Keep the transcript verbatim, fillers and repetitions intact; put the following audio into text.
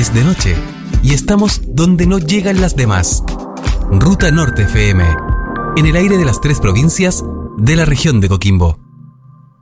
Es de noche y estamos donde no llegan las demás. Ruta Norte F M, en el aire de las tres provincias de la región de Coquimbo.